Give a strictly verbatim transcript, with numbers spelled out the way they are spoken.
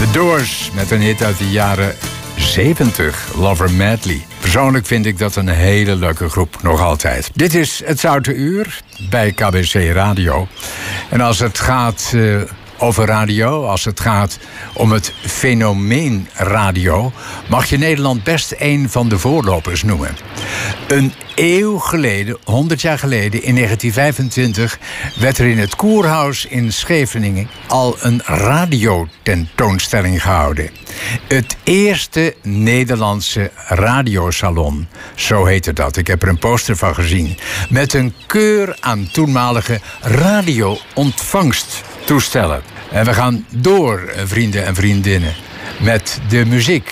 The Doors met een hit uit de jaren zeventig, Lover Madly. Persoonlijk vind ik dat een hele leuke groep, nog altijd. Dit is Het Zoute Uur bij K B C Radio. En als het gaat uh, over radio, als het gaat om het fenomeen radio, mag je Nederland best een van de voorlopers noemen. Een eeuw geleden, honderd jaar geleden, in negentien vijfentwintig... werd er in het Koerhuis in Scheveningen al een radiotentoonstelling gehouden. Het eerste Nederlandse radiosalon, zo heette dat. Ik heb er een poster van gezien. Met een keur aan toenmalige radio-ontvangsttoestellen. En we gaan door, vrienden en vriendinnen, met de muziek.